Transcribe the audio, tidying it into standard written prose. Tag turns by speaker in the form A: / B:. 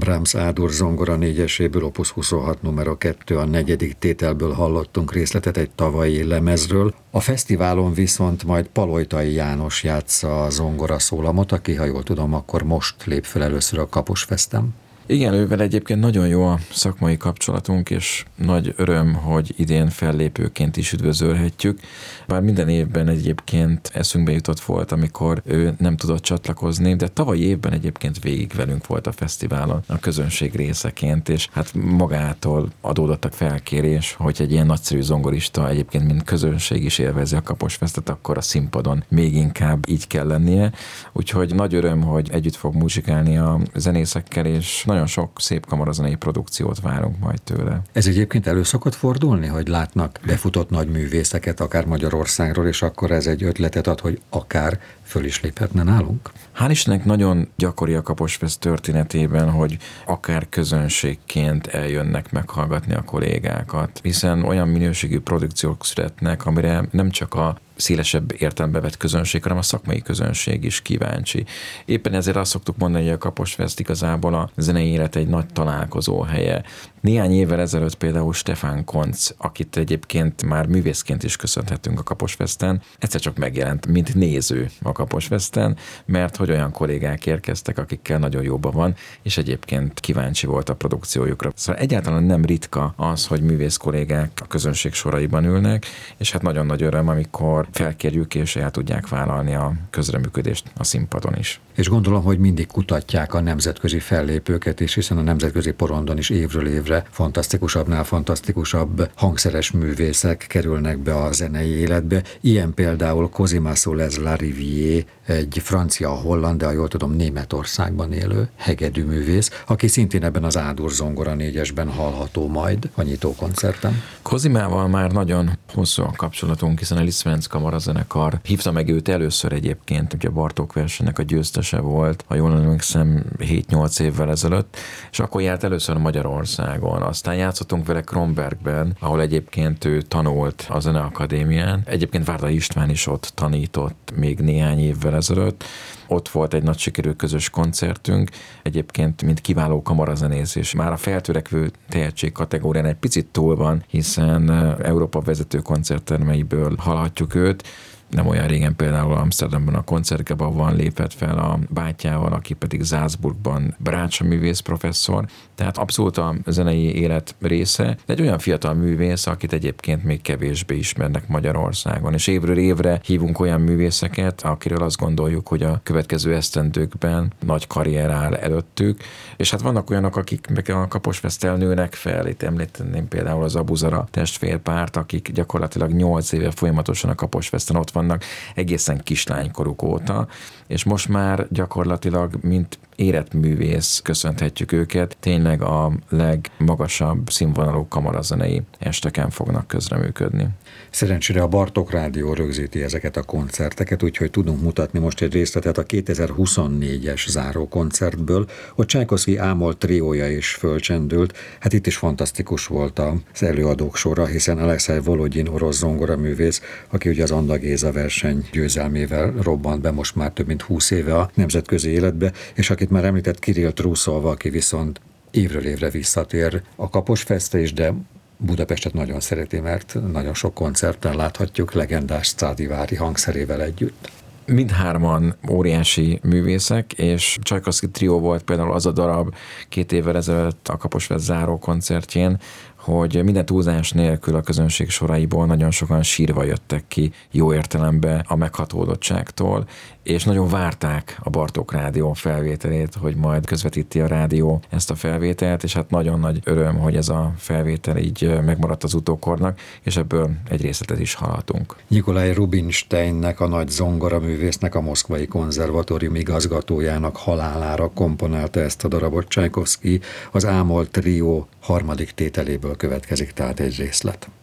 A: Brahms A-dur zongora négyeséből, Opus 26 numero 2, a negyedik tételből hallottunk részletet egy tavalyi lemezről. A fesztiválon viszont majd Palojtai János játsza a zongora szólamot, aki, ha jól tudom, akkor most lép fel először a Kaposfesten.
B: Igen, ővel egyébként nagyon jó a szakmai kapcsolatunk, és nagy öröm, hogy idén fellépőként is üdvözölhetjük. Bár minden évben egyébként eszünkbe jutott volt, amikor ő nem tudott csatlakozni, de tavaly évben egyébként végig velünk volt a fesztiválon a közönség részeként, és hát magától adódott felkérés, hogy egy ilyen nagyszerű zongorista egyébként mint közönség is élvezi a Kaposfestet, akkor a színpadon még inkább így kell lennie. Úgyhogy nagy öröm, hogy együtt fog muzsikálni a zenészekkel, és nagyon sok szép kamarazenei produkciót várunk majd tőle.
A: Ez egyébként elő szokott fordulni, hogy látnak befutott nagy művészeket, akár Magyarországról, és akkor ez egy ötletet ad, hogy akár föl is léphetne nálunk?
B: Hál' Istennek nagyon gyakori a Kaposfest történetében, hogy akár közönségként eljönnek meghallgatni a kollégákat, hiszen olyan minőségű produkciók születnek, amire nem csak a szélesebb értelembe vett közönség, hanem a szakmai közönség is kíváncsi. Éppen ezért azt szoktuk mondani, hogy a Kaposfest igazából a zenei élet egy nagy találkozó helye. Néhány évvel ezelőtt például Stefan Koncz, akit egyébként már művészként is köszönhetünk a Kaposfesten, egyszer csak megjelent, mint néző a Kaposfesten, mert hogy olyan kollégák érkeztek, akikkel nagyon jóban van, és egyébként kíváncsi volt a produkciójukra. Szóval egyáltalán nem ritka az, hogy művész kollégák a közönség soraiban ülnek, és hát nagyon nagy öröm, amikor felkérjük, és el tudják vállalni a közreműködést a színpadon is.
A: És gondolom, hogy mindig kutatják a nemzetközi fellépőket is, hiszen a nemzetközi porondon is évről évre fantasztikusabbnál fantasztikusabb hangszeres művészek kerülnek be a zenei életbe. Ilyen például Cosima Soles Larivière, egy francia-holland, de ha jól tudom, Németországban élő hegedűművész, aki szintén ebben az A-dur zongora négyesben hallható majd a nyitókoncerten.
B: Cosimával már nagyon hosszú a kapcsolatunk, hiszen a Liszt kamarazenekar hívta meg őt először egyébként, ugye a Bartók versenynek a győztese volt, ha jól emlékszem, 7-8 évvel ezelőtt, és akkor járt először Magyarországon. Aztán játszottunk vele Kronbergben, ahol egyébként ő tanult a Zeneakadémián. Egyébként Várda István is ott tanított még néhány évvel ezelőtt. Ott volt egy nagy sikerű közös koncertünk, egyébként mint kiváló kamarazenész, és már a feltörekvő tehetség kategórián egy picit túl van, hiszen Európa vezető koncerttermeiből hallhatjuk őt. Nem olyan régen például Amsterdamban a Koncertgebouwban lépett fel a bátyjával, aki pedig Salzburgban Brácsa művész professzor, tehát abszolút a zenei élet része, de egy olyan fiatal művész, akit egyébként még kevésbé ismernek Magyarországon, és évről évre hívunk olyan művészeket, akiről azt gondoljuk, hogy a következő esztendőkben nagy karrier áll előttük, és hát vannak olyanok, akik meg a Kaposfeszten nőnek fel, itt említeném például az Abuzara testvérpárt, akik gyakorlatilag 8 éve folyamatosan a Kaposfeszten ott vannak, egészen kislánykoruk óta, és most már gyakorlatilag, mint érett művész köszönhetjük őket, tényleg a legmagasabb színvonalú kamarazenei esteken fognak közreműködni.
A: Szerencsére a Bartók Rádió rögzíti ezeket a koncerteket, úgyhogy tudunk mutatni most egy részletet a 2024-es zárókoncertből, hogy Csajkovszky A-moll triója is fölcsendült. Hát itt is fantasztikus volt az előadók sora, hiszen Alexej Volodyin orosz zongoraművész, aki ugye az Anna Géza verseny győzelmével robbant be most már több mint 20 éve a nemzetközi életbe, és akit már említett Kirill Truszov, aki viszont évről évre visszatér a Kaposfestre is, de Budapestet nagyon szereti, mert nagyon sok koncerten láthatjuk legendás Stradivari hangszerével együtt.
B: Mindhárman óriási művészek, és Csajkovszky trió volt például az a darab 2 évvel ezelőtt a Kaposfest záró koncertjén, hogy minden túlzás nélkül a közönség soraiból nagyon sokan sírva jöttek ki jó értelemben a meghatódottságtól, és nagyon várták a Bartók Rádió felvételét, hogy majd közvetíti a rádió ezt a felvételt, és hát nagyon nagy öröm, hogy ez a felvétel így megmaradt az utókornak, és ebből egy részletet is hallhatunk.
A: Nikolaj Rubinsteinnek, a nagy zongoraművésznek, a Moszkvai Konzervatórium igazgatójának halálára komponálta ezt a darabot Csajkovszky, az A-moll trió harmadik tételéből következik tehát egy részlet.